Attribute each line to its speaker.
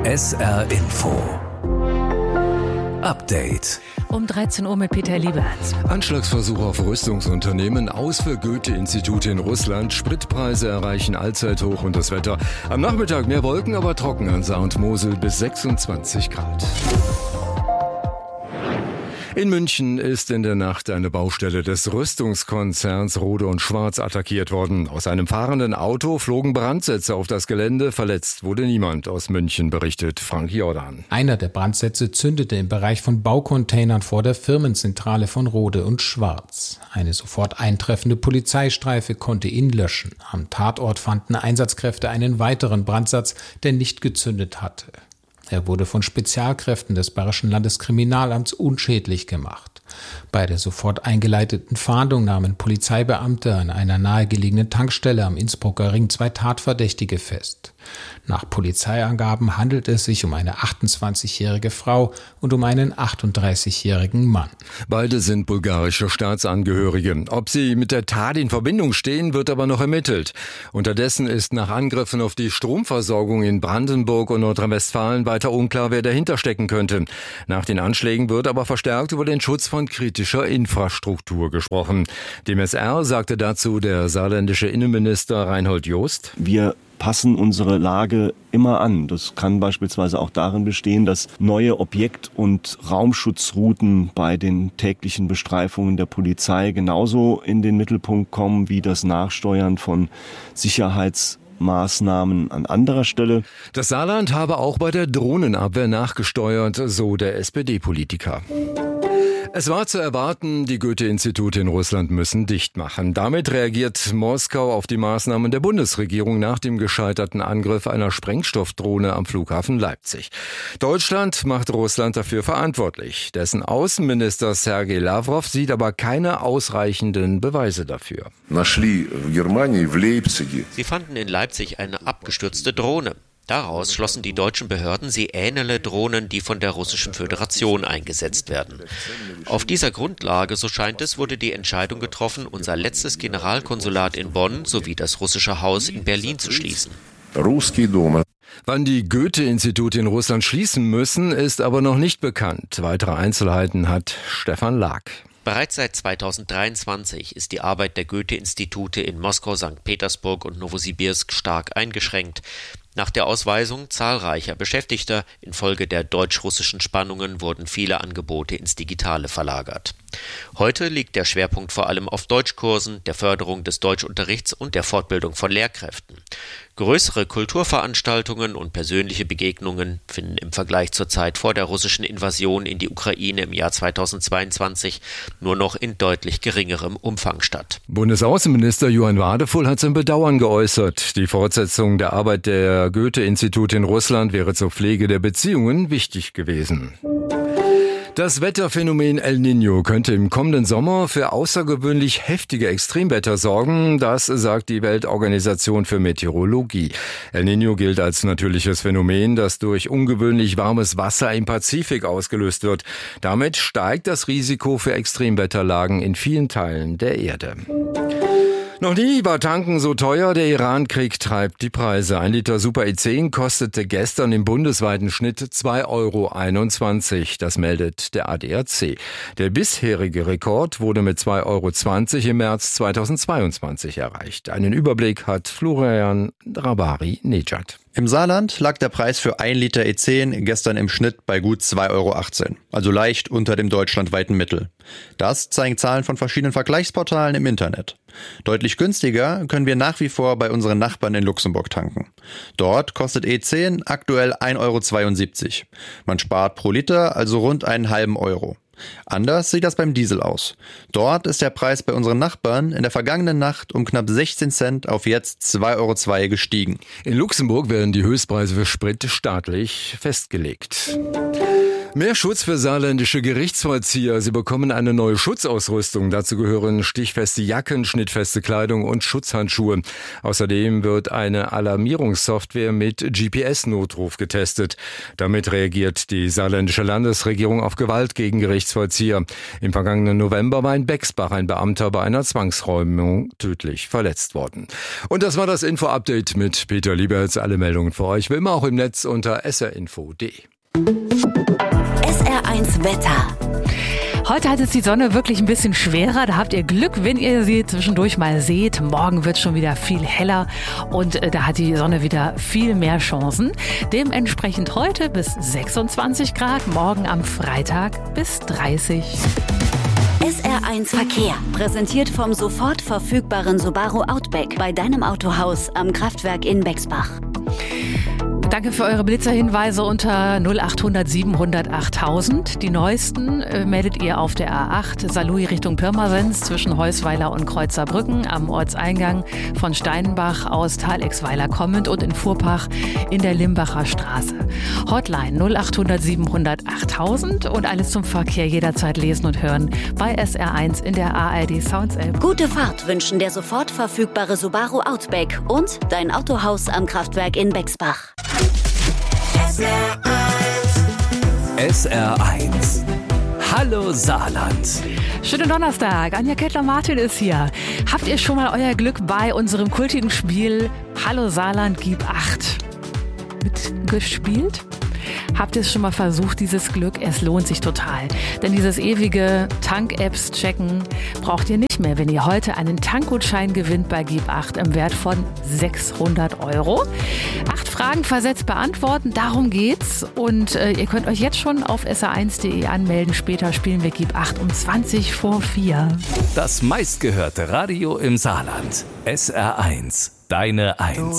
Speaker 1: SR Info Update.
Speaker 2: Um 13 Uhr mit Peter Lieberherz.
Speaker 3: Anschlagsversuch auf Rüstungsunternehmen, aus für Goethe-Institute in Russland, Spritpreise erreichen Allzeithoch und das Wetter. Am Nachmittag mehr Wolken, aber trocken an Saar und Mosel bis 26 Grad. In München ist in der Nacht eine Baustelle des Rüstungskonzerns Rohde & Schwarz attackiert worden. Aus einem fahrenden Auto flogen Brandsätze auf das Gelände. Verletzt wurde niemand. Aus München berichtet Frank Jordan.
Speaker 4: Einer der Brandsätze zündete im Bereich von Baucontainern vor der Firmenzentrale von Rohde & Schwarz. Eine sofort eintreffende Polizeistreife konnte ihn löschen. Am Tatort fanden Einsatzkräfte einen weiteren Brandsatz, der nicht gezündet hatte. Er wurde von Spezialkräften des Bayerischen Landeskriminalamts unschädlich gemacht. Bei der sofort eingeleiteten Fahndung nahmen Polizeibeamte an einer nahegelegenen Tankstelle am Innsbrucker Ring 2 Tatverdächtige fest. Nach Polizeiangaben handelt es sich um eine 28-jährige Frau und um einen 38-jährigen Mann.
Speaker 3: Beide sind bulgarische Staatsangehörige. Ob sie mit der Tat in Verbindung stehen, wird aber noch ermittelt. Unterdessen ist nach Angriffen auf die Stromversorgung in Brandenburg und Nordrhein-Westfalen weiter unklar, wer dahinter stecken könnte. Nach den Anschlägen wird aber verstärkt über den Schutz von kritischer Infrastruktur gesprochen. Dem SR sagte dazu der saarländische Innenminister Reinhold Jost:
Speaker 5: Wir passen unsere Lage immer an. Das kann beispielsweise auch darin bestehen, dass neue Objekt- und Raumschutzrouten bei den täglichen Bestreifungen der Polizei genauso in den Mittelpunkt kommen wie das Nachsteuern von Sicherheitsmaßnahmen an anderer Stelle.
Speaker 3: Das Saarland habe auch bei der Drohnenabwehr nachgesteuert, so der SPD-Politiker. Es war zu erwarten, die Goethe-Institute in Russland müssen dicht machen. Damit reagiert Moskau auf die Maßnahmen der Bundesregierung nach dem gescheiterten Angriff einer Sprengstoffdrohne am Flughafen Leipzig. Deutschland macht Russland dafür verantwortlich. Dessen Außenminister Sergei Lavrov sieht aber keine ausreichenden Beweise dafür.
Speaker 6: Sie fanden in Leipzig eine abgestürzte Drohne. Daraus schlossen die deutschen Behörden, sie ähnele Drohnen, die von der Russischen Föderation eingesetzt werden. Auf dieser Grundlage, so scheint es, wurde die Entscheidung getroffen, unser letztes Generalkonsulat in Bonn sowie das russische Haus in Berlin zu schließen.
Speaker 3: Wann die Goethe-Institute in Russland schließen müssen, ist aber noch nicht bekannt. Weitere Einzelheiten hat Stefan Lag.
Speaker 6: Bereits seit 2023 ist die Arbeit der Goethe-Institute in Moskau, St. Petersburg und Nowosibirsk stark eingeschränkt. Nach der Ausweisung zahlreicher Beschäftigter infolge der deutsch-russischen Spannungen wurden viele Angebote ins Digitale verlagert. Heute liegt der Schwerpunkt vor allem auf Deutschkursen, der Förderung des Deutschunterrichts und der Fortbildung von Lehrkräften. Größere Kulturveranstaltungen und persönliche Begegnungen finden im Vergleich zur Zeit vor der russischen Invasion in die Ukraine im Jahr 2022 nur noch in deutlich geringerem Umfang statt.
Speaker 3: Bundesaußenminister Johann Wadefull hat sein Bedauern geäußert. Die Fortsetzung der Arbeit der Goethe-Institute in Russland wäre zur Pflege der Beziehungen wichtig gewesen. Das Wetterphänomen El Niño könnte im kommenden Sommer für außergewöhnlich heftige Extremwetter sorgen. Das sagt die Weltorganisation für Meteorologie. El Niño gilt als natürliches Phänomen, das durch ungewöhnlich warmes Wasser im Pazifik ausgelöst wird. Damit steigt das Risiko für Extremwetterlagen in vielen Teilen der Erde. Noch nie war Tanken so teuer, der Iran-Krieg treibt die Preise. 1 Liter Super E10 kostete gestern im bundesweiten Schnitt 2,21 €. Das meldet der ADAC. Der bisherige Rekord wurde mit 2,20 € im März 2022 erreicht. Einen Überblick hat Florian Rabari-Nejad.
Speaker 7: Im Saarland lag der Preis für 1 Liter E10 gestern im Schnitt bei gut 2,18 €, also leicht unter dem deutschlandweiten Mittel. Das zeigen Zahlen von verschiedenen Vergleichsportalen im Internet. Deutlich günstiger können wir nach wie vor bei unseren Nachbarn in Luxemburg tanken. Dort kostet E10 aktuell 1,72 €. Man spart pro Liter also rund einen halben Euro. Anders sieht das beim Diesel aus. Dort ist der Preis bei unseren Nachbarn in der vergangenen Nacht um knapp 16 Cent auf jetzt 2,02 € gestiegen.
Speaker 3: In Luxemburg werden die Höchstpreise für Sprit staatlich festgelegt. Mehr Schutz für saarländische Gerichtsvollzieher. Sie bekommen eine neue Schutzausrüstung. Dazu gehören stichfeste Jacken, schnittfeste Kleidung und Schutzhandschuhe. Außerdem wird eine Alarmierungssoftware mit GPS-Notruf getestet. Damit reagiert die saarländische Landesregierung auf Gewalt gegen Gerichtsvollzieher. Im vergangenen November war in Bexbach ein Beamter bei einer Zwangsräumung tödlich verletzt worden. Und das war das Info-Update mit Peter Lieberts. Alle Meldungen für euch wie immer auch im Netz unter srinfo.de.
Speaker 1: SR1 Wetter.
Speaker 2: Heute hat es die Sonne wirklich ein bisschen schwerer. Da habt ihr Glück, wenn ihr sie zwischendurch mal seht. Morgen wird es schon wieder viel heller und da hat die Sonne wieder viel mehr Chancen. Dementsprechend heute bis 26 Grad, morgen am Freitag bis 30.
Speaker 1: SR1 Verkehr, präsentiert vom sofort verfügbaren Subaru Outback bei deinem Autohaus am Kraftwerk in Bexbach.
Speaker 2: Danke für eure Blitzerhinweise unter 0800 700 8000. Die neuesten meldet ihr auf der A8 Saarlouis Richtung Pirmasens zwischen Heusweiler und Kreuzerbrücken am Ortseingang von Steinbach aus Thalexweiler kommend und in Furpach in der Limbacher Straße. Hotline 0800 700 8000 und alles zum Verkehr jederzeit lesen und hören bei SR1 in der ARD Sounds App.
Speaker 1: Gute Fahrt wünschen der sofort verfügbare Subaru Outback und dein Autohaus am Kraftwerk in Bexbach.
Speaker 8: SR1. Hallo Saarland.
Speaker 2: Schönen Donnerstag, Anja Kettler-Martin ist hier. Habt ihr schon mal euer Glück bei unserem kultigen Spiel Hallo Saarland, gib 8 mitgespielt? Habt ihr es schon mal versucht, dieses Glück? Es lohnt sich total. Denn dieses ewige Tank-Apps checken braucht ihr nicht mehr, wenn ihr heute einen Tankgutschein gewinnt bei Gib 8 im Wert von 600 €. 8 Fragen versetzt beantworten, darum geht's. Und ihr könnt euch jetzt schon auf sr1.de anmelden. Später spielen wir Gib 8 um 20 vor 4.
Speaker 8: Das meistgehörte Radio im Saarland. SR1. Deine 1.